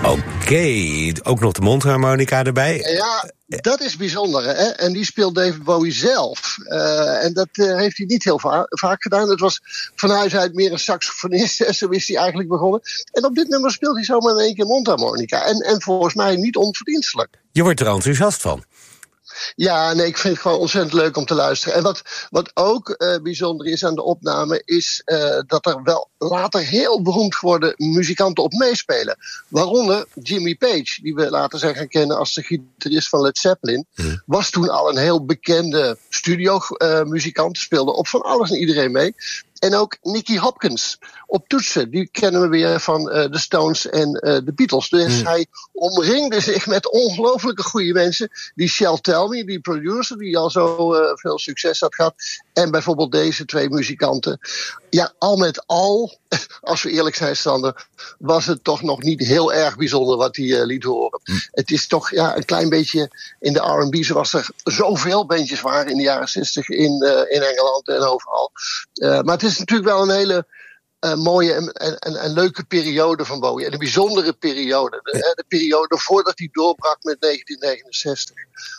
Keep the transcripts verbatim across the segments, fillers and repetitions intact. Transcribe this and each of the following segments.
Oké, okay. Ook nog de mondharmonica erbij. Ja, dat is bijzonder. Hè? En die speelt David Bowie zelf. Uh, en dat uh, heeft hij niet heel va- vaak gedaan. Het was van huis uit meer een saxofonist. En zo is hij eigenlijk begonnen. En op dit nummer speelt hij zomaar in één keer mondharmonica. En, en volgens mij niet onverdienstelijk. Je wordt er enthousiast van. Ja, nee, ik vind het gewoon ontzettend leuk om te luisteren. En wat, wat ook uh, bijzonder is aan de opname, is uh, dat er wel later heel beroemd geworden muzikanten op meespelen. Waaronder Jimmy Page, die we later zijn gaan kennen als de gitarist van Led Zeppelin. Hmm. Was toen al een heel bekende studiomuzikant, uh, speelde op van alles en iedereen mee. En ook Nicky Hopkins op toetsen. Die kennen we weer van uh, de Stones en uh, de Beatles. Dus mm. hij omringde zich met ongelooflijke goede mensen. Die Shel Talmy, die producer, die al zo uh, veel succes had gehad. En bijvoorbeeld deze twee muzikanten. Ja, al met al, als we eerlijk zijn, Sander, was het toch nog niet heel erg bijzonder wat hij uh, liet horen. Mm. Het is toch ja, een klein beetje in de R en B, zoals er zoveel bandjes waren in de jaren zestig in, uh, in Engeland en overal. Uh, maar het is natuurlijk wel een hele uh, mooie en, en, en leuke periode van Bowie. En een bijzondere periode. De, de periode voordat hij doorbrak met negentien negenenzestig.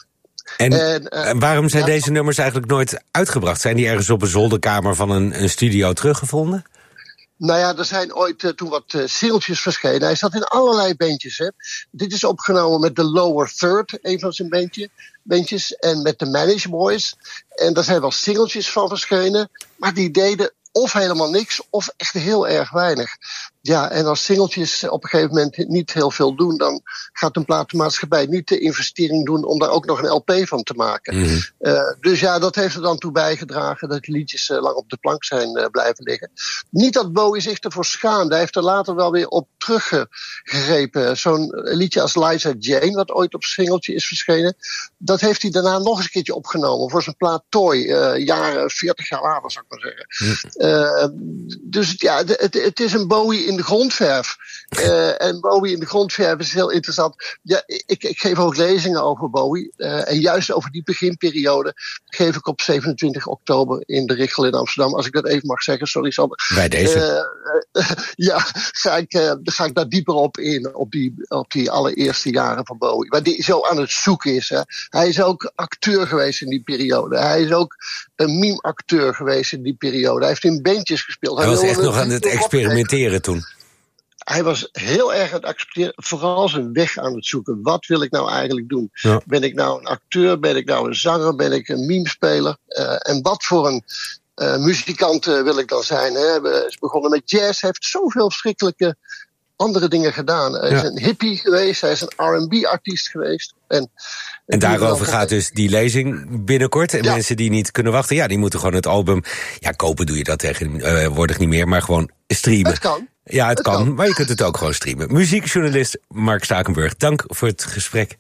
En, en, uh, en waarom zijn ja, deze nummers eigenlijk nooit uitgebracht? Zijn die ergens op een zolderkamer van een, een studio teruggevonden? Nou ja, er zijn ooit uh, toen wat uh, singeltjes verschenen. Hij zat in allerlei bandjes. Hè. Dit is opgenomen met The Lower Third, een van zijn bandje, bandjes. En met The Manage Boys. En daar zijn wel singeltjes van verschenen. Maar die deden of helemaal niks, of echt heel erg weinig. Ja, en als singeltjes op een gegeven moment niet heel veel doen, dan gaat een platenmaatschappij niet de investering doen om daar ook nog een L P van te maken. Mm-hmm. Uh, dus ja, dat heeft er dan toe bijgedragen dat de liedjes uh, lang op de plank zijn uh, blijven liggen. Niet dat Bowie zich ervoor schaamde. Hij heeft er later wel weer op teruggegrepen. Zo'n liedje als Liza Jane, wat ooit op singeltje is verschenen, dat heeft hij daarna nog eens een keertje opgenomen voor zijn plaat Toy, uh, jaren veertig jaar later, zou ik maar zeggen. Mm-hmm. Uh, dus ja, het, het, het is een Bowie in de grondverf. Uh, en Bowie in de grondverf is heel interessant. Ja, ik, ik geef ook lezingen over Bowie. Uh, en juist over die beginperiode geef ik op zevenentwintig oktober in de Richel in Amsterdam. Als ik dat even mag zeggen, sorry Sander. Bij deze. Uh, uh, ja, ga ik, uh, ga ik daar dieper op in. Op die, op die allereerste jaren van Bowie. Waar die zo aan het zoeken is. Hè. Hij is ook acteur geweest in die periode. Hij is ook een meme-acteur geweest in die periode. Hij heeft in bandjes gespeeld. Hij, hij was echt nog aan het experimenteren toen. Hij was heel erg aan het accepteren, vooral zijn weg aan het zoeken. Wat wil ik nou eigenlijk doen? Ja. Ben ik nou een acteur? Ben ik nou een zanger? Ben ik een memespeler? Uh, en wat voor een uh, muzikant uh, wil ik dan zijn? Hè? Hij is begonnen met jazz. Hij heeft zoveel verschrikkelijke andere dingen gedaan. Hij ja. is een hippie geweest. Hij is een R en B-artiest geweest. En, en daarover gaat dus die lezing binnenkort. En ja. mensen die niet kunnen wachten, ja, die moeten gewoon het album... Ja, kopen doe je dat tegenwoordig niet meer, maar gewoon streamen. Het kan. Ja, het, het kan, kan, maar je kunt het ook gewoon streamen. Muziekjournalist Mark Stakenburg, dank voor het gesprek.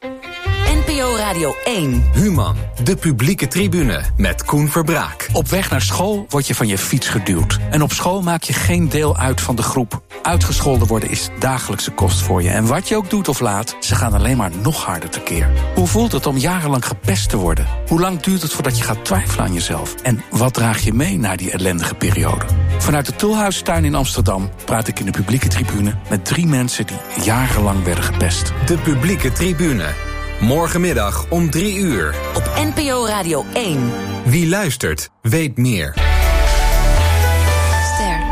N P O Radio één. Human, de publieke tribune met Koen Verbraak. Op weg naar school word je van je fiets geduwd. En op school maak je geen deel uit van de groep. Uitgescholden worden is dagelijkse kost voor je. En wat je ook doet of laat, ze gaan alleen maar nog harder tekeer. Hoe voelt het om jarenlang gepest te worden? Hoe lang duurt het voordat je gaat twijfelen aan jezelf? En wat draag je mee naar die ellendige periode? Vanuit de Tulhuistuin in Amsterdam praat ik in de publieke tribune met drie mensen die jarenlang werden gepest. De publieke tribune. Morgenmiddag om drie uur. Op N P O Radio één. Wie luistert, weet meer. Ster.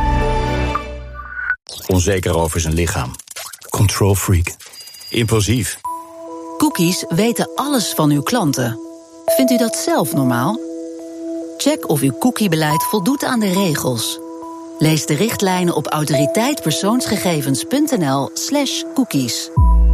Onzeker over zijn lichaam. Control freak. Impulsief. Cookies weten alles van uw klanten. Vindt u dat zelf normaal? Check of uw cookiebeleid voldoet aan de regels. Lees de richtlijnen op autoriteitpersoonsgegevens.nl slash cookies.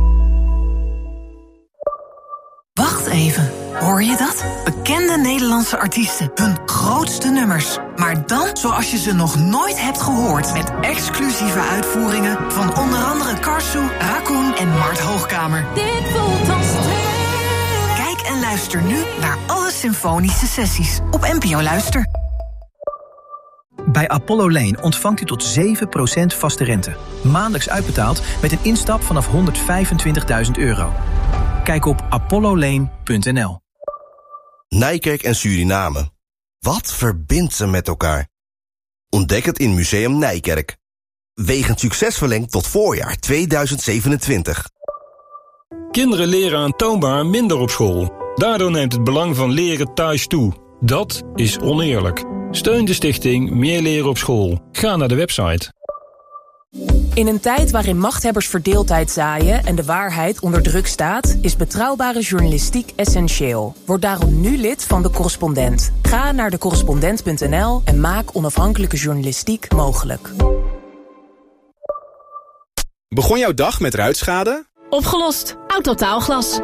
Wacht even, hoor je dat? Bekende Nederlandse artiesten, hun grootste nummers. Maar dan zoals je ze nog nooit hebt gehoord. Met exclusieve uitvoeringen van onder andere Karsu, Raccoon en Mart Hoogkamer. Dit voelt als Kijk en luister nu naar alle symfonische sessies op N P O Luister. Bij Apollo Lane ontvangt u tot zeven procent vaste rente. Maandelijks uitbetaald met een instap vanaf honderdvijfentwintigduizend euro. Kijk op apollo lane punt n l. Nijkerk en Suriname. Wat verbindt ze met elkaar? Ontdek het in Museum Nijkerk. Wegend succes verlengd tot voorjaar tweeduizend zevenentwintig. Kinderen leren aantoonbaar minder op school. Daardoor neemt het belang van leren thuis toe. Dat is oneerlijk. Steun de stichting Meer Leren op School. Ga naar de website. In een tijd waarin machthebbers verdeeldheid zaaien en de waarheid onder druk staat, is betrouwbare journalistiek essentieel. Word daarom nu lid van De Correspondent. Ga naar de correspondent punt n l en maak onafhankelijke journalistiek mogelijk. Begon jouw dag met ruitschade? Opgelost. Autotaalglas.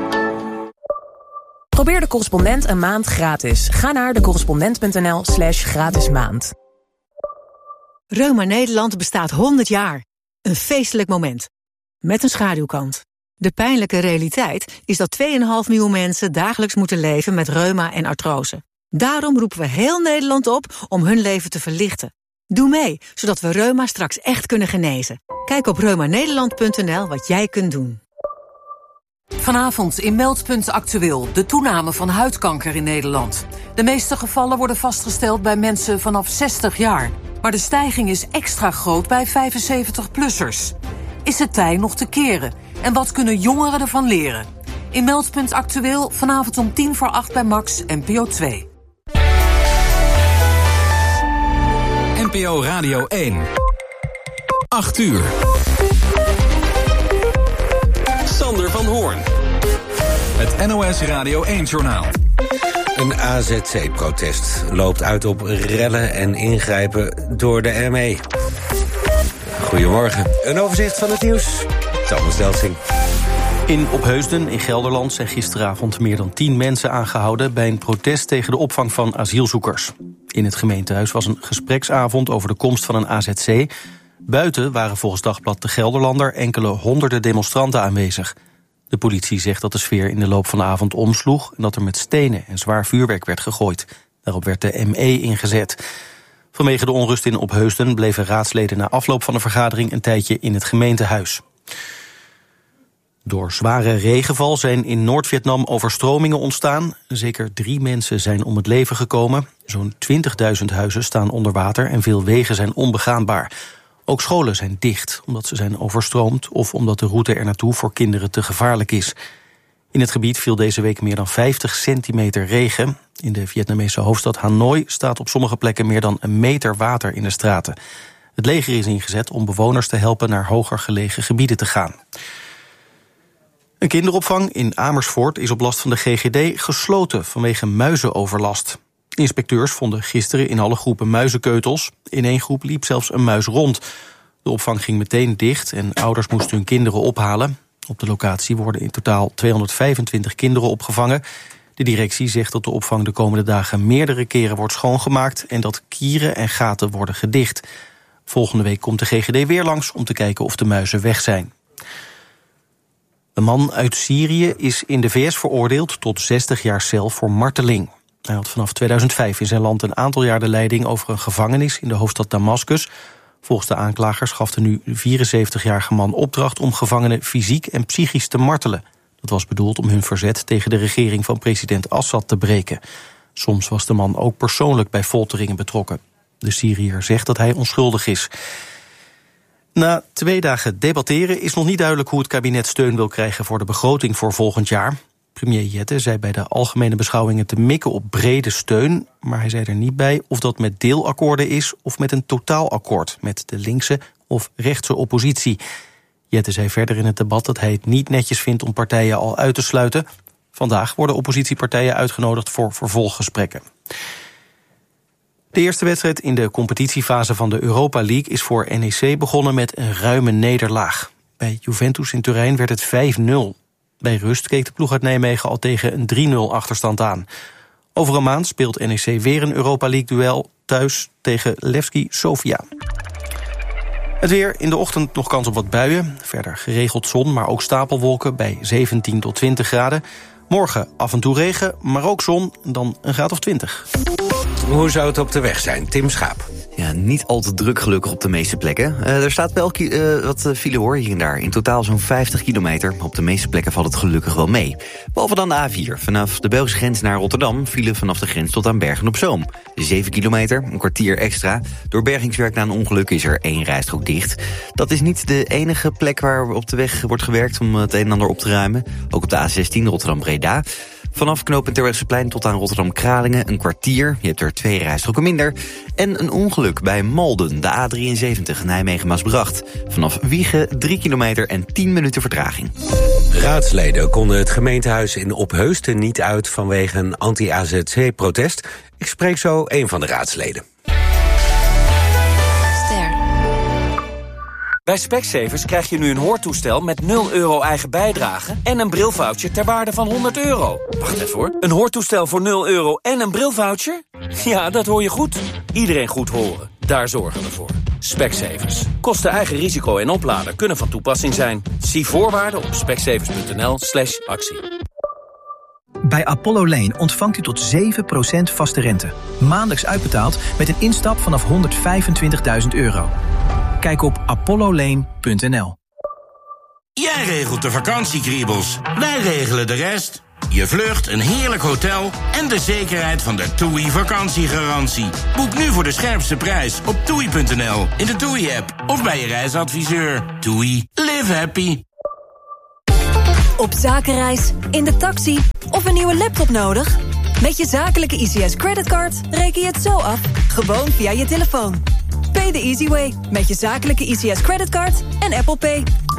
Probeer De Correspondent een maand gratis. Ga naar de correspondent punt n l slash gratis maand. Reuma Nederland bestaat honderd jaar. Een feestelijk moment. Met een schaduwkant. De pijnlijke realiteit is dat twee komma vijf miljoen mensen dagelijks moeten leven met reuma en artrose. Daarom roepen we heel Nederland op om hun leven te verlichten. Doe mee, zodat we reuma straks echt kunnen genezen. Kijk op reuma nederland punt n l wat jij kunt doen. Vanavond in Meldpunt Actueel de toename van huidkanker in Nederland. De meeste gevallen worden vastgesteld bij mensen vanaf zestig jaar. Maar de stijging is extra groot bij vijfenzeventig-plussers. Is het tij nog te keren? En wat kunnen jongeren ervan leren? In Meldpunt Actueel vanavond om tien voor acht bij Max N P O twee. N P O Radio één. acht uur. Sander van Hoorn. Het N O S Radio één-journaal. Een A Z C-protest loopt uit op rellen en ingrijpen door de M E. Goedemorgen. Een overzicht van het nieuws. Thomas Delsing. In Opheusden in Gelderland zijn gisteravond meer dan tien mensen aangehouden bij een protest tegen de opvang van asielzoekers. In het gemeentehuis was een gespreksavond over de komst van een A Z C. Buiten waren volgens Dagblad de Gelderlander enkele honderden demonstranten aanwezig. De politie zegt dat de sfeer in de loop van de avond omsloeg en dat er met stenen en zwaar vuurwerk werd gegooid. Daarop werd de M E ingezet. Vanwege de onrust in Opheusden bleven raadsleden na afloop van de vergadering een tijdje in het gemeentehuis. Door zware regenval zijn in Noord-Vietnam overstromingen ontstaan. Zeker drie mensen zijn om het leven gekomen. Zo'n twintigduizend huizen staan onder water en veel wegen zijn onbegaanbaar. Ook scholen zijn dicht, omdat ze zijn overstroomd of omdat de route er naartoe voor kinderen te gevaarlijk is. In het gebied viel deze week meer dan vijftig centimeter regen. In de Vietnamese hoofdstad Hanoi staat op sommige plekken meer dan een meter water in de straten. Het leger is ingezet om bewoners te helpen naar hoger gelegen gebieden te gaan. Een kinderopvang in Amersfoort is op last van de G G D gesloten vanwege muizenoverlast. Inspecteurs vonden gisteren in alle groepen muizenkeutels. In één groep liep zelfs een muis rond. De opvang ging meteen dicht en ouders moesten hun kinderen ophalen. Op de locatie worden in totaal tweehonderdvijfentwintig kinderen opgevangen. De directie zegt dat de opvang de komende dagen meerdere keren wordt schoongemaakt en dat kieren en gaten worden gedicht. Volgende week komt de G G D weer langs om te kijken of de muizen weg zijn. Een man uit Syrië is in de V S veroordeeld tot zestig jaar cel voor marteling. Hij had vanaf tweeduizend vijf in zijn land een aantal jaar de leiding over een gevangenis in de hoofdstad Damascus. Volgens de aanklagers gaf de nu vierenzeventigjarige man opdracht om gevangenen fysiek en psychisch te martelen. Dat was bedoeld om hun verzet tegen de regering van president Assad te breken. Soms was de man ook persoonlijk bij folteringen betrokken. De Syriër zegt dat hij onschuldig is. Na twee dagen debatteren is nog niet duidelijk hoe het kabinet steun wil krijgen voor de begroting voor volgend jaar. Premier Jette zei bij de algemene beschouwingen te mikken op brede steun, maar hij zei er niet bij of dat met deelakkoorden is of met een totaalakkoord met de linkse of rechtse oppositie. Jette zei verder in het debat dat hij het niet netjes vindt om partijen al uit te sluiten. Vandaag worden oppositiepartijen uitgenodigd voor vervolggesprekken. De eerste wedstrijd in de competitiefase van de Europa League is voor N E C begonnen met een ruime nederlaag. Bij Juventus in Turijn werd het vijf nul. Bij rust keek de ploeg uit Nijmegen al tegen een drie nul achterstand aan. Over een maand speelt N E C weer een Europa League-duel thuis tegen Levski Sofia. Het weer, in de ochtend nog kans op wat buien. Verder geregeld zon, maar ook stapelwolken bij zeventien tot twintig graden. Morgen af en toe regen, maar ook zon, dan een graad of twintig. Hoe zou het op de weg zijn? Tim Schaap. Ja, niet al te druk gelukkig op de meeste plekken. Uh, er staat wel uh, wat file hoor, hier en daar. In totaal zo'n vijftig kilometer. Op de meeste plekken valt het gelukkig wel mee. Behalve dan de A vier. Vanaf de Belgische grens naar Rotterdam file vanaf de grens tot aan Bergen-op-Zoom. zeven kilometer, een kwartier extra. Door bergingswerk na een ongeluk is er één rijstrook dicht. Dat is niet de enige plek waar op de weg wordt gewerkt om het een en ander op te ruimen. Ook op de A zestien Rotterdam-Breda. Vanaf knooppunt Terbrechtseplein tot aan Rotterdam-Kralingen een kwartier. Je hebt er twee rijstroken minder. En een ongeluk bij Malden, de A drieënzeventig Nijmegen-Maasbracht. Vanaf Wijchen drie kilometer en tien minuten vertraging. Raadsleden konden het gemeentehuis in Opheusden niet uit vanwege een anti-A Z C-protest. Ik spreek zo een van de raadsleden. Bij Specsavers krijg je nu een hoortoestel met nul euro eigen bijdrage en een brilvoucher ter waarde van honderd euro. Wacht even hoor. Een hoortoestel voor nul euro en een brilvoucher? Ja, dat hoor je goed. Iedereen goed horen. Daar zorgen we voor. Specsavers. Kosten eigen risico en oplader kunnen van toepassing zijn. Zie voorwaarden op specsavers.nl slash actie. Bij Apollo Lane ontvangt u tot zeven procent vaste rente. Maandelijks uitbetaald met een instap vanaf honderdvijfentwintigduizend euro. Kijk op apollo lane punt n l. Jij regelt de vakantiekriebels. Wij regelen de rest. Je vlucht, een heerlijk hotel en de zekerheid van de TUI vakantiegarantie. Boek nu voor de scherpste prijs op toei punt n l, in de TUI-app of bij je reisadviseur. TUI. Live happy. Op zakenreis, in de taxi of een nieuwe laptop nodig? Met je zakelijke I C S creditcard reken je het zo af, gewoon via je telefoon. Pay the easy way, met je zakelijke I C S creditcard en Apple Pay.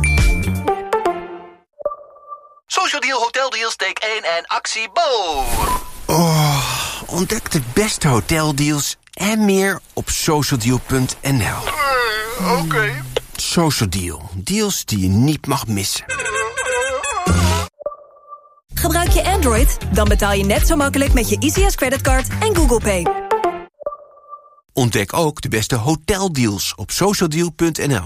Social Deal, Hotel Deals, take één en actie Bo! Oh, ontdek de beste hoteldeals en meer op social deal punt n l. Uh, Oké. Okay. Social Deal, deals die je niet mag missen. Gebruik je Android? Dan betaal je net zo makkelijk met je I C S creditcard en Google Pay. Ontdek ook de beste hoteldeals op social deal punt n l.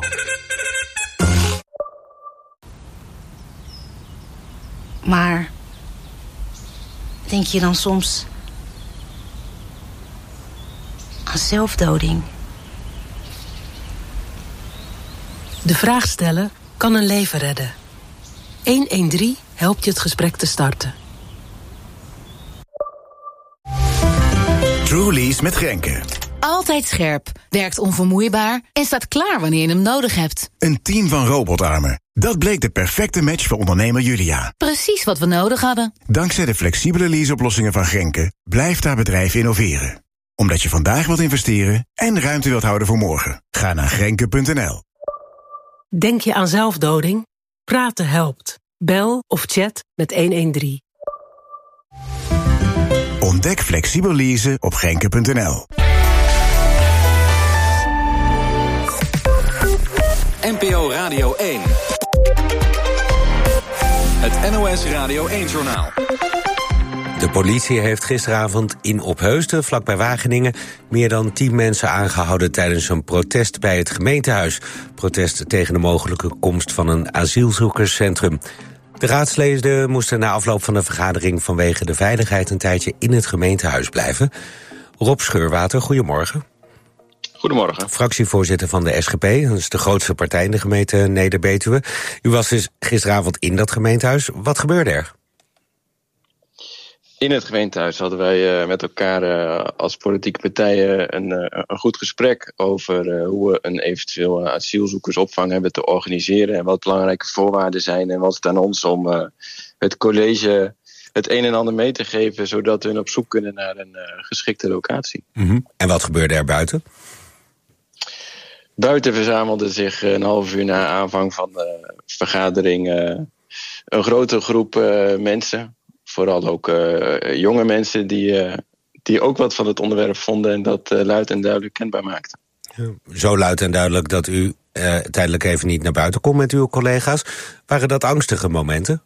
Maar denk je dan soms aan zelfdoding? De vraag stellen kan een leven redden. honderddertien helpt je het gesprek te starten. Truly's met Grenke. Altijd scherp, werkt onvermoeibaar en staat klaar wanneer je hem nodig hebt. Een team van robotarmen. Dat bleek de perfecte match voor ondernemer Julia. Precies wat we nodig hadden. Dankzij de flexibele leaseoplossingen van Grenke blijft haar bedrijf innoveren. Omdat je vandaag wilt investeren en ruimte wilt houden voor morgen. Ga naar grenke punt n l. Denk je aan zelfdoding? Praten helpt. Bel of chat met honderddertien. Ontdek flexibel leasen op grenke punt n l. N P O Radio één. Het N O S Radio één-journaal. De politie heeft gisteravond in Opheusden, vlakbij Wageningen, meer dan tien mensen aangehouden tijdens een protest bij het gemeentehuis. Protest tegen de mogelijke komst van een asielzoekerscentrum. De raadsleden moesten na afloop van de vergadering vanwege de veiligheid een tijdje in het gemeentehuis blijven. Rob Scheurwater, goedemorgen. Goedemorgen. Fractievoorzitter van de S G P, dat is de grootste partij in de gemeente Neder-Betuwe. U was dus gisteravond in dat gemeentehuis. Wat gebeurde er? In het gemeentehuis hadden wij uh, met elkaar uh, als politieke partijen een, uh, een goed gesprek over uh, hoe we een eventueel uh, asielzoekersopvang hebben te organiseren en wat belangrijke voorwaarden zijn en wat het aan ons om uh, het college het een en ander mee te geven, zodat we op zoek kunnen naar een uh, geschikte locatie. Mm-hmm. En wat gebeurde er buiten? Buiten verzamelde zich een half uur na aanvang van de vergadering uh, een grote groep uh, mensen. Vooral ook uh, jonge mensen die, uh, die ook wat van het onderwerp vonden en dat uh, luid en duidelijk kenbaar maakten. Zo luid en duidelijk dat u uh, tijdelijk even niet naar buiten kon met uw collega's. Waren dat angstige momenten?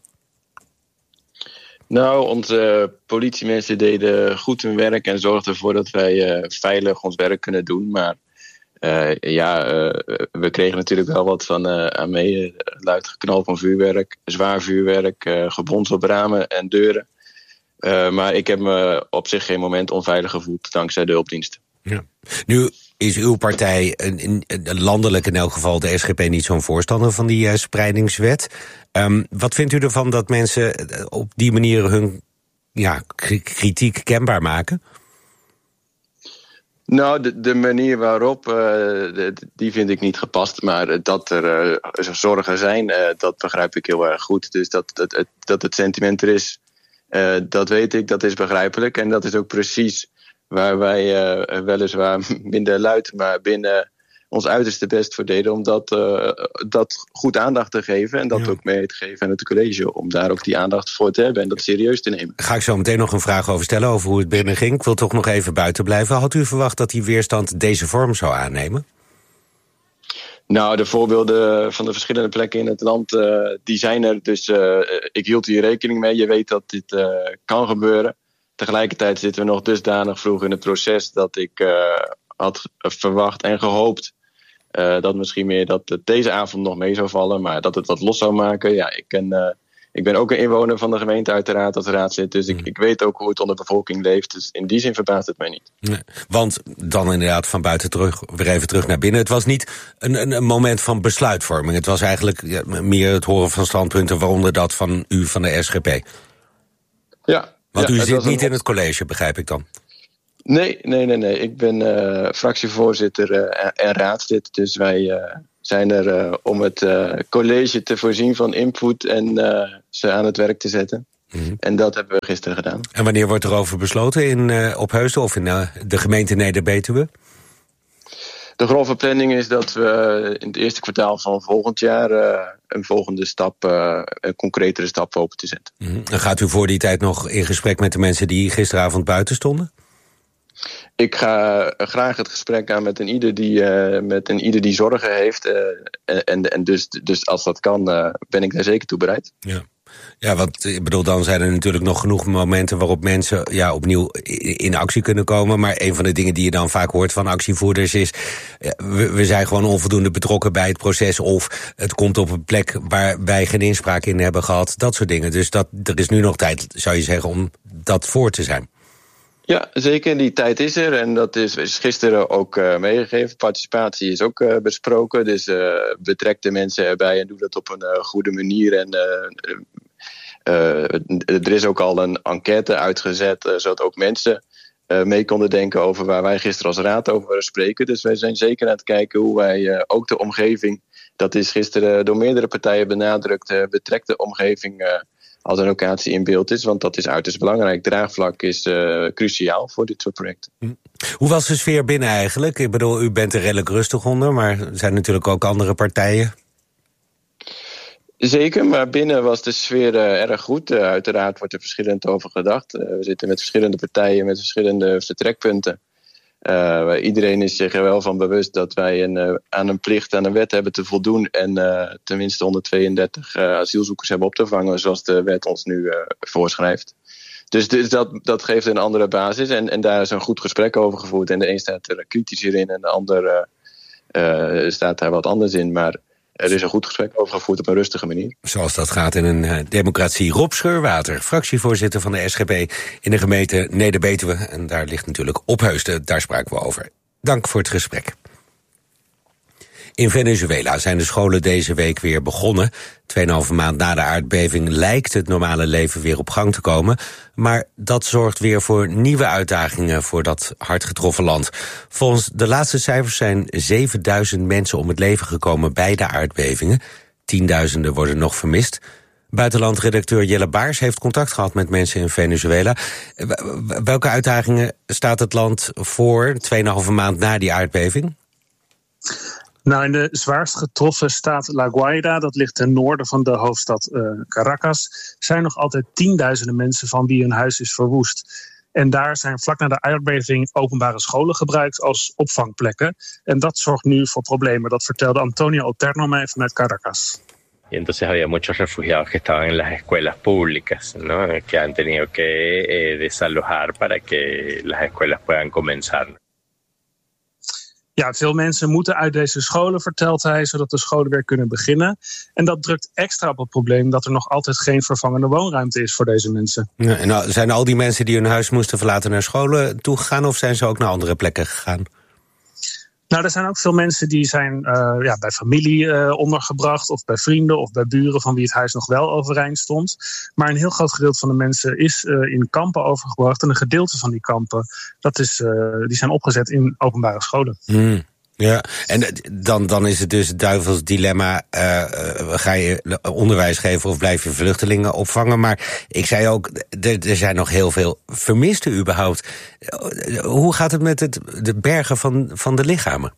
Nou, onze politiemensen deden goed hun werk en zorgden ervoor dat wij uh, veilig ons werk kunnen doen. Maar uh, ja, uh, we kregen natuurlijk wel wat van uh, aan mee. Uh, luid geknal van vuurwerk, zwaar vuurwerk, uh, gebons op ramen en deuren. Uh, maar ik heb me op zich geen moment onveilig gevoeld dankzij de hulpdiensten. Ja. Nu is uw partij, een, een landelijk in elk geval, de S G P, niet zo'n voorstander van die uh, spreidingswet. Um, wat vindt u ervan dat mensen op die manier hun ja, kritiek kenbaar maken? Nou, de, de manier waarop, uh, de, die vind ik niet gepast. Maar dat er uh, zorgen zijn, uh, dat begrijp ik heel erg goed. Dus dat, dat, dat het sentiment er is, uh, dat weet ik, dat is begrijpelijk. En dat is ook precies waar wij uh, weliswaar minder luid, maar binnen ons uiterste best voor deden. Om dat, uh, dat goed aandacht te geven en dat ja. ook mee te geven aan het college. Om daar ook die aandacht voor te hebben en dat serieus te nemen. Ga ik zo meteen nog een vraag over stellen over hoe het binnen ging. Ik wil toch nog even buiten blijven. Had u verwacht dat die weerstand deze vorm zou aannemen? Nou, de voorbeelden van de verschillende plekken in het land, uh, die zijn er. Dus uh, ik hield hier rekening mee. Je weet dat dit uh, kan gebeuren. Tegelijkertijd zitten we nog dusdanig vroeg in het proces dat ik uh, had verwacht en gehoopt uh, dat misschien meer dat het deze avond nog mee zou vallen, maar dat het wat los zou maken. Ja, ik, ken, uh, ik ben ook een inwoner van de gemeente uiteraard als raadslid, dus ik, ik weet ook hoe het onder de bevolking leeft. Dus in die zin verbaast het mij niet. Nee, want dan inderdaad van buiten terug, weer even terug naar binnen. Het was niet een, een, een moment van besluitvorming. Het was eigenlijk ja, meer het horen van standpunten, waaronder dat van u van de S G P. Ja. Want ja, u zit niet een... in het college, begrijp ik dan? Nee, nee, nee, nee. Ik ben uh, fractievoorzitter uh, en raadslid. Dus wij uh, zijn er uh, om het uh, college te voorzien van input en uh, ze aan het werk te zetten. Mm-hmm. En dat hebben we gisteren gedaan. En wanneer wordt er over besloten in uh, Opheusden of in uh, de gemeente Neder-Betuwe? De grove planning is dat we in het eerste kwartaal van volgend jaar uh, een volgende stap, uh, een concretere stap open te zetten. Mm-hmm. En gaat u voor die tijd nog in gesprek met de mensen die gisteravond buiten stonden? Ik ga graag het gesprek aan met een ieder die, uh, met een ieder die zorgen heeft. Uh, en en dus, dus als dat kan, uh, ben ik daar zeker toe bereid. Ja. Ja, want ik bedoel, dan zijn er natuurlijk nog genoeg momenten waarop mensen ja, opnieuw in actie kunnen komen. Maar een van de dingen die je dan vaak hoort van actievoerders is, we, we zijn gewoon onvoldoende betrokken bij het proces, of het komt op een plek waar wij geen inspraak in hebben gehad. Dat soort dingen. Dus dat, er is nu nog tijd, zou je zeggen, om dat voor te zijn. Ja, zeker. Die tijd is er. En dat is, is gisteren ook uh, meegegeven. Participatie is ook uh, besproken. Dus uh, betrek de mensen erbij en doe dat op een uh, goede manier. En uh, uh, er is ook al een enquête uitgezet, uh, zodat ook mensen uh, mee konden denken over waar wij gisteren als raad over spreken. Dus wij zijn zeker aan het kijken hoe wij uh, ook de omgeving, dat is gisteren door meerdere partijen benadrukt, uh, betrekt de omgeving uh, als een locatie in beeld is, want dat is uiterst belangrijk. Draagvlak is uh, cruciaal voor dit soort projecten. Hoe was de sfeer binnen eigenlijk? Ik bedoel, u bent er redelijk rustig onder, maar er zijn natuurlijk ook andere partijen. Zeker, maar binnen was de sfeer uh, erg goed. Uh, uiteraard wordt er verschillend over gedacht. Uh, we zitten met verschillende partijen, met verschillende vertrekpunten. Uh, iedereen is zich er wel van bewust dat wij een, uh, aan een plicht, aan een wet hebben te voldoen en uh, tenminste honderdtweeëndertig uh, asielzoekers hebben op te vangen, zoals de wet ons nu uh, voorschrijft. Dus, dus dat, dat geeft een andere basis en, en daar is een goed gesprek over gevoerd. En de een staat er kritischer in en de ander uh, uh, staat daar wat anders in. Maar er is een goed gesprek over gevoerd op een rustige manier. Zoals dat gaat in een uh, democratie. Rob Scheurwater, fractievoorzitter van de S G P in de gemeente Neder-Betuwe. En daar ligt natuurlijk Opheusden, daar spraken we over. Dank voor het gesprek. In Venezuela zijn de scholen deze week weer begonnen. Tweeënhalve maand na de aardbeving lijkt het normale leven weer op gang te komen. Maar dat zorgt weer voor nieuwe uitdagingen voor dat hard getroffen land. Volgens de laatste cijfers zijn zevenduizend mensen om het leven gekomen bij de aardbevingen. Tienduizenden worden nog vermist. Buitenlandredacteur Jelle Baars heeft contact gehad met mensen in Venezuela. Welke uitdagingen staat het land voor tweeënhalve maand na die aardbeving? Nou, in de zwaarst getroffen staat La Guaira, dat ligt ten noorden van de hoofdstad uh, Caracas, zijn nog altijd tienduizenden mensen van wie hun huis is verwoest. En daar zijn vlak na de aardbeving openbare scholen gebruikt als opvangplekken. En dat zorgt nu voor problemen. Dat vertelde Antonio Oterno mij vanuit Caracas. Y entonces había muchos refugiados que estaban en las escuelas públicas, ¿no? Que han tenido que eh, desalojar para que las escuelas puedan comenzar. Ja, veel mensen moeten uit deze scholen, vertelt hij, zodat de scholen weer kunnen beginnen. En dat drukt extra op het probleem dat er nog altijd geen vervangende woonruimte is voor deze mensen. Ja, en nou, zijn al die mensen die hun huis moesten verlaten naar scholen toegegaan of zijn ze ook naar andere plekken gegaan? Nou, er zijn ook veel mensen die zijn uh, ja, bij familie uh, ondergebracht of bij vrienden of bij buren van wie het huis nog wel overeind stond. Maar een heel groot gedeelte van de mensen is uh, in kampen overgebracht. En een gedeelte van die kampen, dat is, uh, die zijn opgezet in openbare scholen. Mm. Ja, en dan, dan is het dus het duivels dilemma, uh, ga je onderwijs geven of blijf je vluchtelingen opvangen? Maar ik zei ook, er, er zijn nog heel veel vermisten überhaupt. Hoe gaat het met het de bergen van, van de lichamen?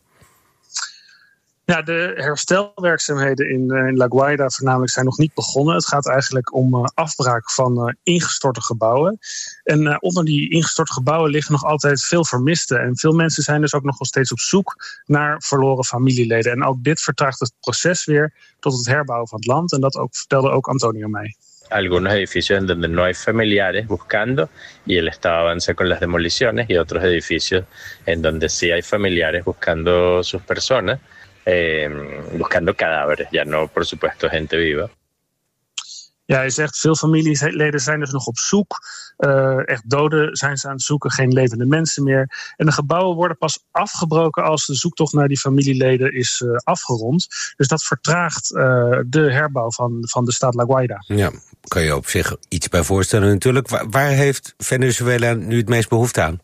Ja, de herstelwerkzaamheden in, uh, in La Guaira voornamelijk zijn nog niet begonnen. Het gaat eigenlijk om uh, afbraak van uh, ingestorte gebouwen. En uh, onder die ingestorte gebouwen liggen nog altijd veel vermisten. En veel mensen zijn dus ook nog wel steeds op zoek naar verloren familieleden. En ook dit vertraagt het proces weer tot het herbouwen van het land. En dat ook, vertelde ook Antonio mij. Algunos edificios en donde no hay familiares buscando y el Estado avanza con las demoliciones y otros edificios en donde sí hay familiares buscando sus personas. Eh, buscando cadáveres, ya no por supuesto gente viva. Ja, hij zegt veel familieleden zijn dus nog op zoek. Uh, echt doden zijn ze aan het zoeken, geen levende mensen meer. En de gebouwen worden pas afgebroken als de zoektocht naar die familieleden is uh, afgerond. Dus dat vertraagt uh, de herbouw van, van de staat La Guaira. Ja, kan je op zich iets bij voorstellen natuurlijk. Waar, waar heeft Venezuela nu het meest behoefte aan?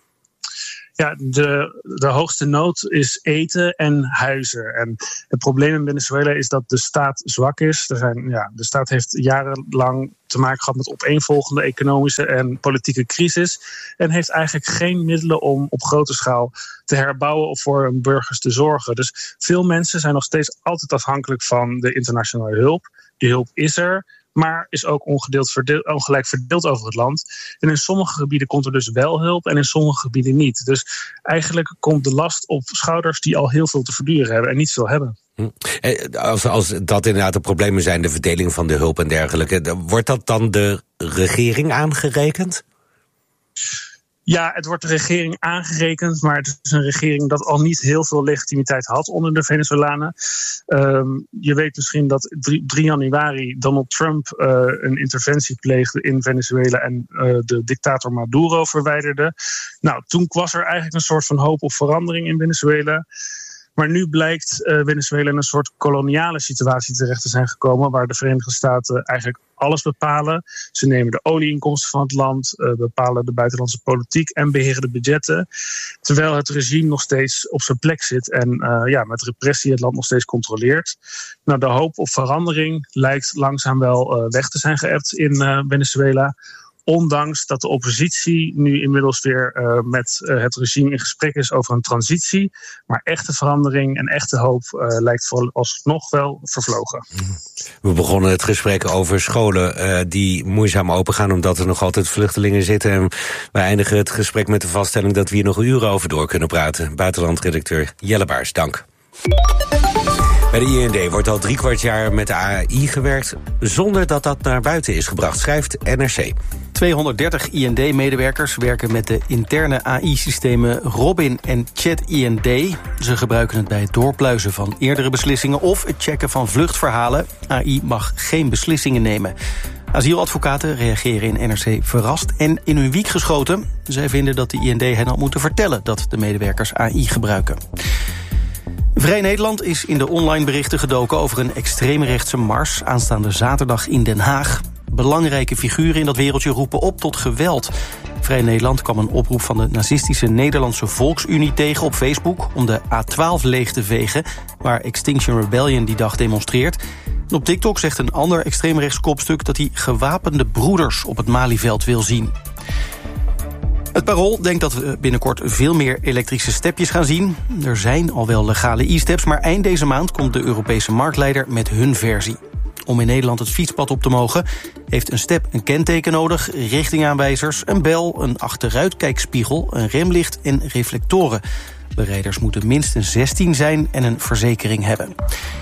Ja, de, de hoogste nood is eten en huizen. En het probleem in Venezuela is dat de staat zwak is. Er zijn, ja, de staat heeft jarenlang te maken gehad met opeenvolgende economische en politieke crisis. En heeft eigenlijk geen middelen om op grote schaal te herbouwen of voor hun burgers te zorgen. Dus veel mensen zijn nog steeds altijd afhankelijk van de internationale hulp. Die hulp is er, maar is ook ongedeeld verdeeld, ongelijk verdeeld over het land. En in sommige gebieden komt er dus wel hulp en in sommige gebieden niet. Dus eigenlijk komt de last op schouders die al heel veel te verduren hebben en niet veel hebben. Als, als dat inderdaad de problemen zijn, de verdeling van de hulp en dergelijke, wordt dat dan de regering aangerekend? Ja, het wordt de regering aangerekend, maar het is een regering dat al niet heel veel legitimiteit had onder de Venezolanen. Um, je weet misschien dat drie januari Donald Trump uh, een interventie pleegde in Venezuela en uh, de dictator Maduro verwijderde. Nou, toen was er eigenlijk een soort van hoop op verandering in Venezuela. Maar nu blijkt uh, Venezuela in een soort koloniale situatie terecht te zijn gekomen, waar de Verenigde Staten eigenlijk alles bepalen. Ze nemen de olieinkomsten van het land, uh, bepalen de buitenlandse politiek en beheren de budgetten. Terwijl het regime nog steeds op zijn plek zit en uh, ja, met repressie het land nog steeds controleert. Nou, de hoop op verandering lijkt langzaam wel uh, weg te zijn geëpt in uh, Venezuela. Ondanks dat de oppositie nu inmiddels weer uh, met uh, het regime in gesprek is over een transitie. Maar echte verandering en echte hoop uh, lijkt vooralsnog wel vervlogen. We begonnen het gesprek over scholen uh, die moeizaam opengaan omdat er nog altijd vluchtelingen zitten. En we eindigen het gesprek met de vaststelling dat we hier nog uren over door kunnen praten. Buitenlandredacteur Jelle Baars, dank. Bij de I N D wordt al drie kwart jaar met de A I gewerkt zonder dat dat naar buiten is gebracht, schrijft N R C. tweehonderddertig I N D-medewerkers werken met de interne A I-systemen Robin en Chat I N D. Ze gebruiken het bij het doorpluizen van eerdere beslissingen of het checken van vluchtverhalen. A I mag geen beslissingen nemen. Asieladvocaten reageren in N R C verrast en in hun wiek geschoten. Zij vinden dat de I N D hen had moeten vertellen dat de medewerkers A I gebruiken. Vrij Nederland is in de online berichten gedoken over een extreemrechtse mars aanstaande zaterdag in Den Haag. Belangrijke figuren in dat wereldje roepen op tot geweld. Vrij Nederland kwam een oproep van de nazistische Nederlandse Volksunie tegen op Facebook om de A twaalf leeg te vegen, waar Extinction Rebellion die dag demonstreert. En op TikTok zegt een ander extreemrechts kopstuk dat hij gewapende broeders op het Malieveld wil zien. Het Parool denkt dat we binnenkort veel meer elektrische stepjes gaan zien. Er zijn al wel legale e-steps, maar eind deze maand komt de Europese marktleider met hun versie. Om in Nederland het fietspad op te mogen, heeft een step een kenteken nodig, richtingaanwijzers, een bel, een achteruitkijkspiegel, een remlicht en reflectoren. Bereiders moeten minstens zestien zijn en een verzekering hebben.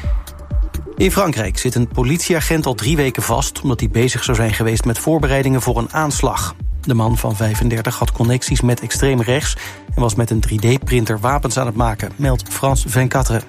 In Frankrijk zit een politieagent al drie weken vast omdat hij bezig zou zijn geweest met voorbereidingen voor een aanslag. De man van vijfendertig had connecties met extreem rechts en was met een drie D-printer wapens aan het maken, meldt France vijfentwintig.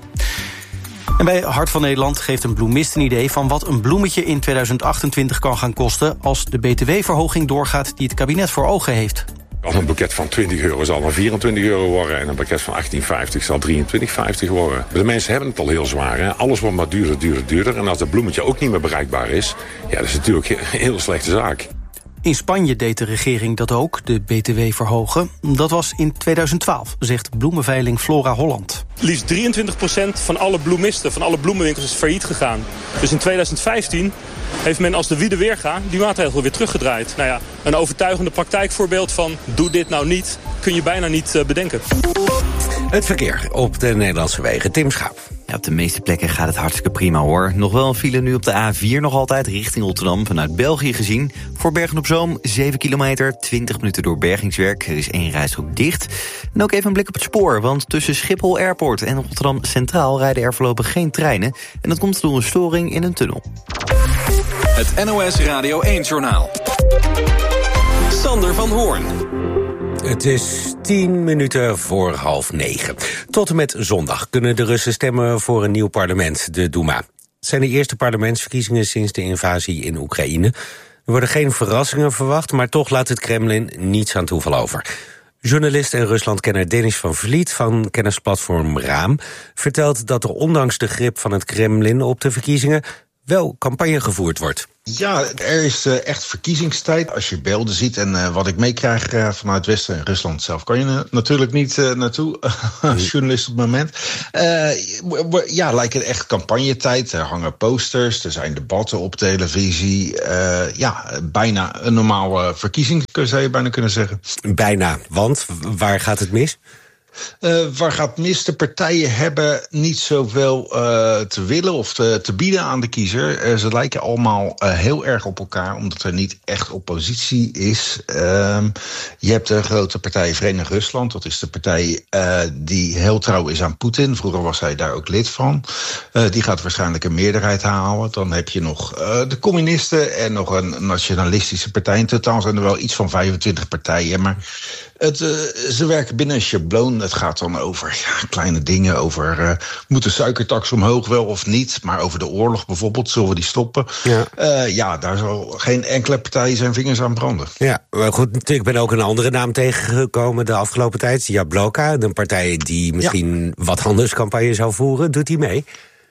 En bij Hart van Nederland geeft een bloemist een idee van wat een bloemetje in tweeduizend achtentwintig kan gaan kosten als de B T W-verhoging doorgaat die het kabinet voor ogen heeft. Al een boeket van twintig euro zal dan vierentwintig euro worden en een boeket van achttien vijftig zal drieëntwintig vijftig worden. De mensen hebben het al heel zwaar. Hè? Alles wordt maar duurder, duurder, duurder. En als dat bloemetje ook niet meer bereikbaar is, ja, dat is natuurlijk een heel slechte zaak. In Spanje deed de regering dat ook, de B T W verhogen. Dat was in tweeduizend twaalf, zegt bloemenveiling Flora Holland. Liefst drieëntwintig procent van alle bloemisten, van alle bloemenwinkels is failliet gegaan. Dus in tweeduizend vijftien heeft men als de wiede weerga die maatregel weer teruggedraaid. Nou ja, een overtuigende praktijkvoorbeeld van doe dit nou niet, kun je bijna niet uh, bedenken. Het verkeer op de Nederlandse wegen. Tim Schaap. Ja, op de meeste plekken gaat het hartstikke prima hoor. Nog wel een file nu op de A vier nog altijd richting Rotterdam vanuit België gezien. Voor Bergen-op-Zoom zeven kilometer, twintig minuten door bergingswerk. Er is één rijstrook dicht. En ook even een blik op het spoor, want tussen Schiphol Airport en Rotterdam Centraal rijden er voorlopig geen treinen. En dat komt door een storing in een tunnel. Het N O S Radio één-journaal. Sander van Hoorn. Het is tien minuten voor half negen. Tot en met zondag kunnen de Russen stemmen voor een nieuw parlement, de Duma. Het zijn de eerste parlementsverkiezingen sinds de invasie in Oekraïne. Er worden geen verrassingen verwacht, maar toch laat het Kremlin niets aan toeval over. Journalist en Ruslandkenner Denis van Vliet van kennisplatform Raam vertelt dat er ondanks de grip van het Kremlin op de verkiezingen wel campagne gevoerd wordt. Ja, er is uh, echt verkiezingstijd. Als je beelden ziet en uh, wat ik meekrijg uh, vanuit Westen en Rusland zelf, kan je uh, natuurlijk niet uh, naartoe als journalist op het moment. Uh, ja, lijkt het echt campagnetijd. Er hangen posters, er zijn debatten op televisie. Uh, ja, bijna een normale verkiezing, zou je bijna kunnen zeggen. Bijna, want waar gaat het mis? Uh, waar gaat mis? De partijen hebben niet zoveel uh, te willen of te, te bieden aan de kiezer. Uh, ze lijken allemaal uh, heel erg op elkaar, omdat er niet echt oppositie is. Uh, je hebt de grote partij Verenigd Rusland. Dat is de partij uh, die heel trouw is aan Poetin. Vroeger was hij daar ook lid van. Uh, die gaat waarschijnlijk een meerderheid halen. Dan heb je nog uh, de communisten en nog een nationalistische partij. In totaal zijn er wel iets van vijfentwintig partijen. Maar het, uh, ze werken binnen een schabloon. Het gaat dan over ja, kleine dingen, over uh, moet de suikertax omhoog wel of niet, maar over de oorlog bijvoorbeeld, zullen we die stoppen? Ja, uh, ja daar zal geen enkele partij zijn vingers aan branden. Ja, maar goed, ik ben ook een andere naam tegengekomen de afgelopen tijd, Jablonka, een partij die misschien ja. wat anders campagne zou voeren. Doet die mee?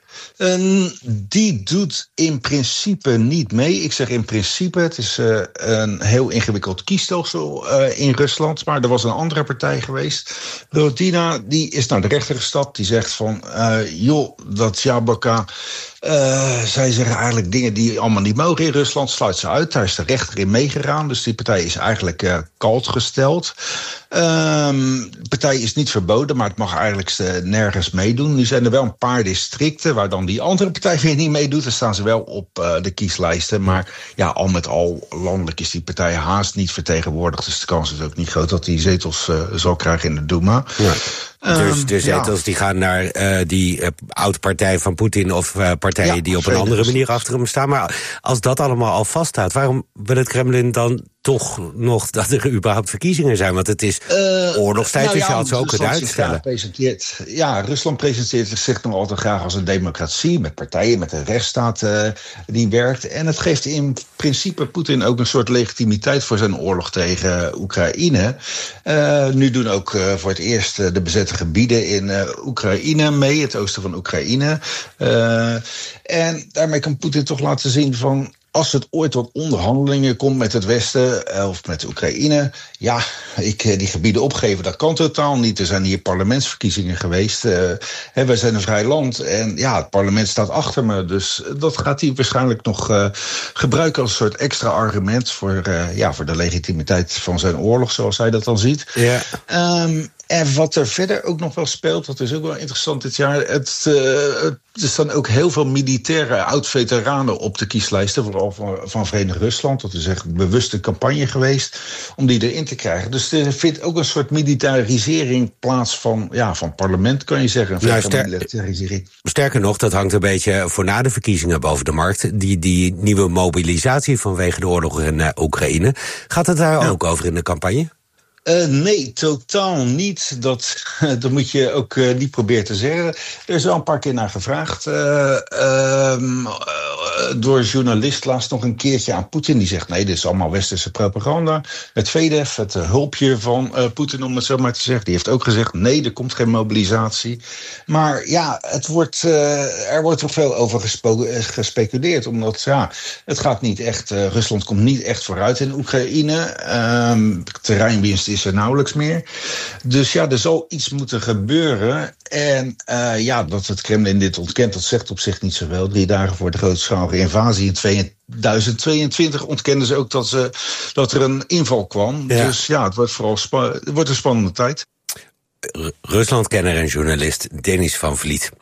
Uh, die doet in principe niet mee. Ik zeg in principe, het is uh, een heel ingewikkeld kiesstelsel uh, in Rusland. Maar er was een andere partij geweest. Rodina, die is naar de rechter gestapt. Die zegt van, uh, joh, dat Jablonka, Uh, zij zeggen eigenlijk dingen die allemaal niet mogen in Rusland, sluit ze uit. Daar is de rechter in meegegaan, dus die partij is eigenlijk uh, kalt gesteld. Um, de partij is niet verboden, maar het mag eigenlijk uh, nergens meedoen. Nu zijn er wel een paar districten waar dan die andere partij weer niet meedoet. Dan staan ze wel op uh, de kieslijsten. Maar ja, al met al landelijk is die partij haast niet vertegenwoordigd. Dus de kans is ook niet groot dat die zetels uh, zal krijgen in de Duma. Ja. Dus de zetels ja. die gaan naar uh, die uh, oud-partij van Poetin of uh, partijen ja, die op een andere manier achter hem staan. Maar als dat allemaal al vaststaat, waarom wil het Kremlin dan toch nog dat er überhaupt verkiezingen zijn? Want het is uh, oorlogstijd, nou ja, dus je had ze ook kunnen uitstellen. Presenteert, ja, Rusland presenteert zich nog altijd graag als een democratie, met partijen, met een rechtsstaat uh, die werkt. En het geeft in principe Poetin ook een soort legitimiteit voor zijn oorlog tegen Oekraïne. Uh, nu doen ook uh, voor het eerst uh, de bezette gebieden in uh, Oekraïne mee, het oosten van Oekraïne. Uh, en daarmee kan Poetin toch laten zien van, als het ooit tot onderhandelingen komt met het Westen of met Oekraïne, ja, ik die gebieden opgeven, dat kan totaal niet. Er zijn hier parlementsverkiezingen geweest. Uh, hè, wij zijn een vrij land en ja, het parlement staat achter me. Dus dat gaat hij waarschijnlijk nog uh, gebruiken als een soort extra argument voor, uh, ja, voor de legitimiteit van zijn oorlog, zoals hij dat dan ziet. Ja. Um, En wat er verder ook nog wel speelt, dat is ook wel interessant dit jaar. Het, uh, het Er staan ook heel veel militaire oud-veteranen op de kieslijsten, vooral van, van Verenigd Rusland. Dat is echt een bewuste campagne geweest om die erin te krijgen. Dus er vindt ook een soort militarisering plaats van, ja, van parlement, kan je zeggen. Een nou, ster- militarisering. Sterker nog, dat hangt een beetje voor na de verkiezingen boven de markt. Die, die nieuwe mobilisatie vanwege de oorlog in uh, Oekraïne. Gaat het daar ja. ook over in de campagne? Uh, nee, totaal niet. Dat, dat moet je ook uh, niet proberen te zeggen. Er is wel een paar keer naar gevraagd. Uh, uh, uh, door een journalist laatst nog een keertje aan Poetin. Die zegt, nee, dit is allemaal westerse propaganda. Het V D F, het hulpje van uh, Poetin, om het zo maar te zeggen. Die heeft ook gezegd, nee, er komt geen mobilisatie. Maar ja, het wordt, uh, er wordt er veel over gespo- gespeculeerd. Omdat, ja, het gaat niet echt... Uh, Rusland komt niet echt vooruit in Oekraïne. Uh, terreinwinst is er nauwelijks meer. Dus ja, er zal iets moeten gebeuren. En uh, ja, dat het Kremlin dit ontkent, dat zegt op zich niet zoveel. Drie dagen voor de grootschalige invasie in tweeduizend tweeëntwintig ontkenden ze ook dat, ze, dat er een inval kwam. Ja. Dus ja, het wordt vooral spa- het wordt een spannende tijd. R- Ruslandkenner en journalist Dennis van Vliet.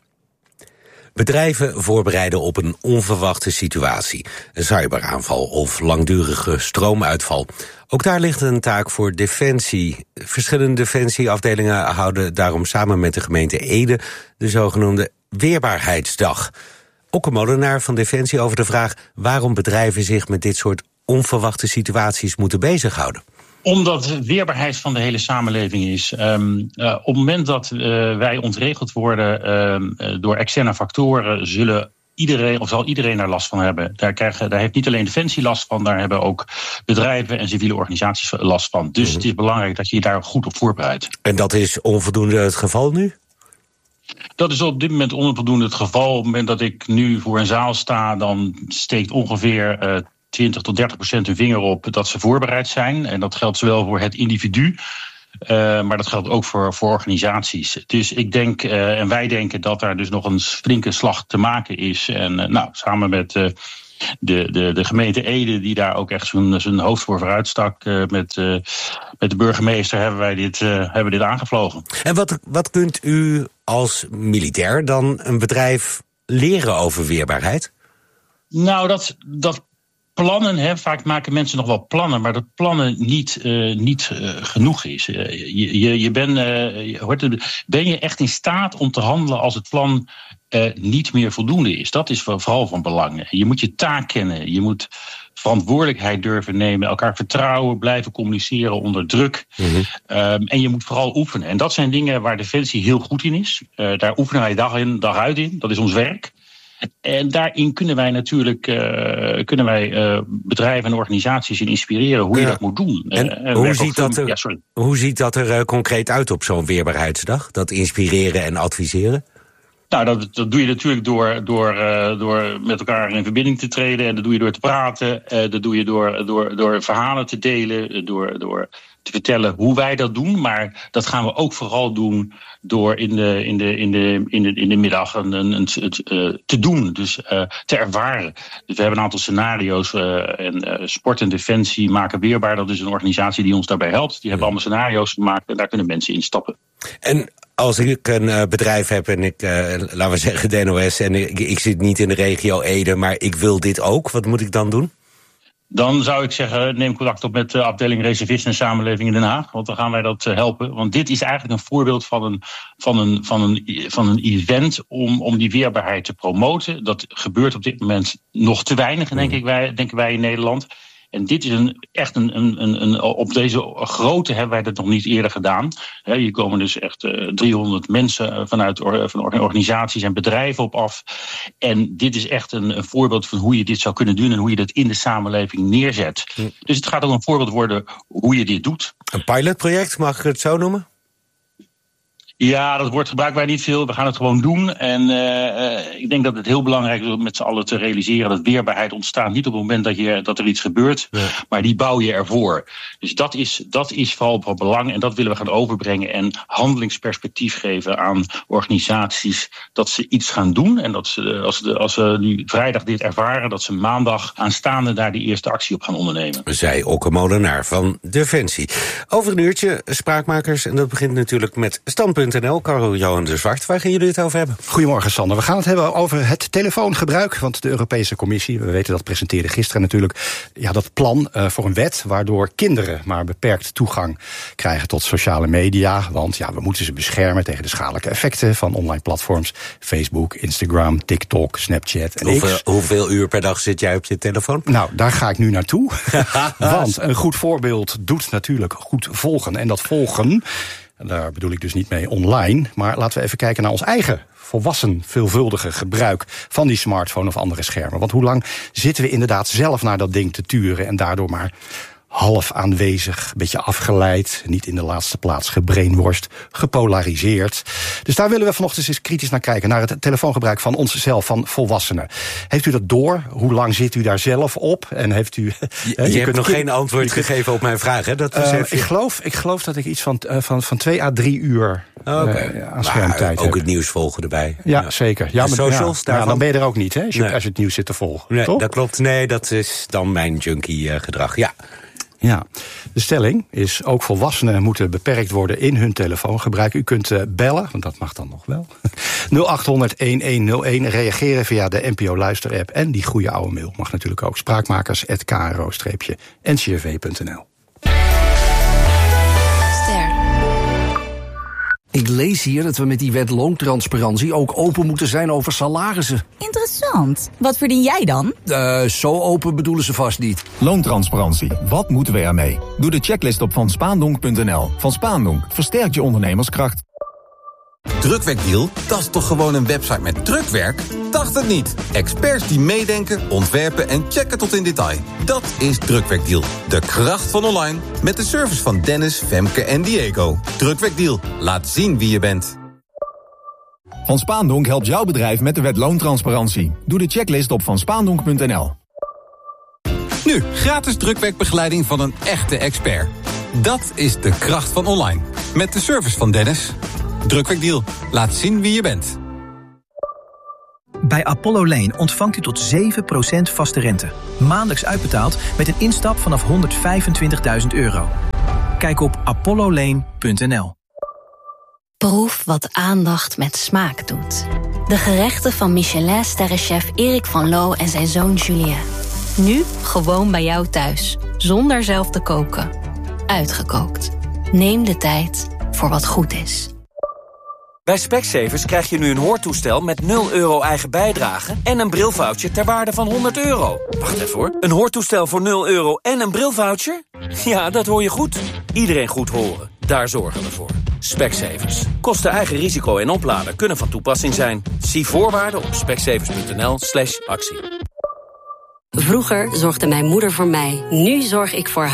Bedrijven voorbereiden op een onverwachte situatie. Een cyberaanval of langdurige stroomuitval. Ook daar ligt een taak voor Defensie. Verschillende defensieafdelingen houden daarom samen met de gemeente Ede de zogenoemde Weerbaarheidsdag. Okke Molenaar van Defensie over de vraag waarom bedrijven zich met dit soort onverwachte situaties moeten bezighouden. Omdat de weerbaarheid van de hele samenleving is. Um, uh, op het moment dat uh, wij ontregeld worden uh, door externe factoren, zullen iedereen, of zal iedereen daar last van hebben. Daar, krijgen, daar heeft niet alleen Defensie last van, daar hebben ook bedrijven en civiele organisaties last van. Dus mm-hmm. het is belangrijk dat je je daar goed op voorbereidt. En dat is onvoldoende het geval nu? Dat is op dit moment onvoldoende het geval. Op het moment dat ik nu voor een zaal sta, dan steekt ongeveer Uh, twintig tot dertig procent hun vinger op dat ze voorbereid zijn. En dat geldt zowel voor het individu, uh, maar dat geldt ook voor, voor organisaties. Dus ik denk, uh, en wij denken dat daar dus nog een flinke slag te maken is. En uh, nou, samen met uh, de, de, de gemeente Ede, die daar ook echt zijn, zijn hoofd voor vooruit stak, uh, met, uh, met de burgemeester hebben wij dit, uh, hebben dit aangevlogen. En wat, wat kunt u als militair dan een bedrijf leren over weerbaarheid? Nou, dat... dat Plannen, hè, vaak maken mensen nog wel plannen, maar dat plannen niet, uh, niet uh, genoeg is. Uh, je je, je ben, uh, hoort het, ben je echt in staat om te handelen als het plan uh, niet meer voldoende is? Dat is vooral van belang. Je moet je taak kennen, je moet verantwoordelijkheid durven nemen, elkaar vertrouwen, blijven communiceren onder druk. Mm-hmm. Um, en je moet vooral oefenen. En dat zijn dingen waar Defensie heel goed in is. Uh, daar oefenen wij dag in, dag uit in. Dat is ons werk. En daarin kunnen wij natuurlijk uh, kunnen wij, uh, bedrijven en organisaties in inspireren hoe je ja. dat moet doen. En, uh, en hoe, ziet dat er, ja, hoe ziet dat er uh, concreet uit op zo'n weerbaarheidsdag? Dat inspireren en adviseren? Nou, dat, dat doe je natuurlijk door, door, uh, door met elkaar in verbinding te treden. En dat doe je door te praten. Uh, dat doe je door, door, door verhalen te delen. Door, door te vertellen hoe wij dat doen. Maar dat gaan we ook vooral doen door in de, in de, in de, in de, in de middag een, een, een, het uh, te doen. Dus uh, te ervaren. Dus we hebben een aantal scenario's. Uh, en uh, Sport en Defensie maken weerbaar. Dat is een organisatie die ons daarbij helpt. Die hebben allemaal scenario's gemaakt. En daar kunnen mensen in stappen. En als ik een uh, bedrijf heb en ik, uh, laten we zeggen de N O S... en ik, ik zit niet in de regio Ede, maar ik wil dit ook, wat moet ik dan doen? Dan zou ik zeggen, neem contact op met de afdeling Reservisten en Samenleving in Den Haag. Want dan gaan wij dat uh, helpen. Want dit is eigenlijk een voorbeeld van een, van een, van een, van een event om, om die weerbaarheid te promoten. Dat gebeurt op dit moment nog te weinig, denk ik wij, denken wij in Nederland. En dit is een, echt een, een, een, een... Op deze grootte hebben wij dat nog niet eerder gedaan. He, hier komen dus echt uh, driehonderd mensen vanuit or, van organisaties en bedrijven op af. En dit is echt een, een voorbeeld van hoe je dit zou kunnen doen en hoe je dat in de samenleving neerzet. Hm. Dus het gaat ook een voorbeeld worden hoe je dit doet. Een pilotproject, mag ik het zo noemen? Ja, dat woord gebruiken wij niet veel. We gaan het gewoon doen. En uh, ik denk dat het heel belangrijk is om met z'n allen te realiseren dat weerbaarheid ontstaat niet op het moment dat, je, dat er iets gebeurt, ja. maar die bouw je ervoor. Dus dat is, dat is vooral van belang en dat willen we gaan overbrengen en handelingsperspectief geven aan organisaties dat ze iets gaan doen. En dat ze, als ze, als ze nu vrijdag dit ervaren, dat ze maandag aanstaande daar die eerste actie op gaan ondernemen. Zei Okke Molenaar van Defensie. Over een uurtje Spraakmakers en dat begint natuurlijk met Standpunt. punt n l. Karel-Johan de Zwart, waar gaan jullie het over hebben? Goedemorgen, Sander. We gaan het hebben over het telefoongebruik. Want de Europese Commissie, we weten dat presenteerde gisteren natuurlijk... ja, dat plan uh, voor een wet waardoor kinderen maar beperkt toegang krijgen tot sociale media. Want ja, we moeten ze beschermen tegen de schadelijke effecten van online platforms. Facebook, Instagram, TikTok, Snapchat en hoeveel, X. Hoeveel uur per dag zit jij op je telefoon? Nou, daar ga ik nu naartoe. Want een goed voorbeeld doet natuurlijk goed volgen. En dat volgen, daar bedoel ik dus niet mee online... maar laten we even kijken naar ons eigen volwassen veelvuldige gebruik van die smartphone of andere schermen. Want hoe lang zitten we inderdaad zelf naar dat ding te turen... en daardoor maar half aanwezig, een beetje afgeleid... niet in de laatste plaats gebrainworst, gepolariseerd. Dus daar willen we vanochtend eens kritisch naar kijken... naar het telefoongebruik van onszelf, van volwassenen. Heeft u dat door? Hoe lang zit u daar zelf op? En heeft u... Je, je, je hebt nog kind, geen antwoord kunt, gegeven op mijn vraag, hè? Dat uh, je... ik, geloof, ik geloof dat ik iets van, uh, van, van twee à drie uur oh, okay. uh, aan schermtijd heb. Ook het nieuws volgen erbij. Ja, ja. zeker. Ja, maar, socials, ja, ja, dan ben je er ook niet, hè? Als je, nee. als je het nieuws zit te volgen. Nee, toch? dat klopt. Nee, dat is dan mijn junkie uh, gedrag, ja. Ja, de stelling is ook volwassenen moeten beperkt worden in hun telefoongebruik. U kunt uh, bellen, want dat mag dan nog wel. nul acht honderd een een nul een, reageren via de N P O Luister-app. En die goede oude mail mag natuurlijk ook. spraakmakers at k r o n c r v punt n l. Ik lees hier dat we met die wet loontransparantie ook open moeten zijn over salarissen. Interessant. Wat verdien jij dan? Uh, zo open bedoelen ze vast niet. Loontransparantie. Wat moeten we ermee? Doe de checklist op van spaandonk punt n l. Van Spaandonk versterkt je ondernemerskracht. Drukwerkdeal? Dat is toch gewoon een website met drukwerk? Dacht het niet. Experts die meedenken, ontwerpen en checken tot in detail. Dat is Drukwerkdeal. De kracht van online. Met de service van Dennis, Femke en Diego. Drukwerkdeal. Laat zien wie je bent. Van Spaandonk helpt jouw bedrijf met de wet loontransparantie. Doe de checklist op van spaandonk punt n l. Nu, gratis drukwerkbegeleiding van een echte expert. Dat is de kracht van online. Met de service van Dennis. Drukwerkdeal. Laat zien wie je bent. Bij Apollo Lane ontvangt u tot zeven procent vaste rente. Maandelijks uitbetaald met een instap vanaf honderdvijfentwintigduizend euro. Kijk op apollo lane punt n l. Proef wat aandacht met smaak doet. De gerechten van Michelin-sterrenchef Erik van Loo en zijn zoon Julien. Nu gewoon bij jou thuis, zonder zelf te koken. Uitgekookt. Neem de tijd voor wat goed is. Bij Specsavers krijg je nu een hoortoestel met nul euro eigen bijdrage... en een brilvoucher ter waarde van honderd euro. Wacht even hoor. Een hoortoestel voor nul euro en een brilvoucher? Ja, dat hoor je goed. Iedereen goed horen. Daar zorgen we voor. Specsavers. Kosten eigen risico en oplader kunnen van toepassing zijn. Zie voorwaarden op specsavers punt n l slash actie. Vroeger zorgde mijn moeder voor mij. Nu zorg ik voor haar.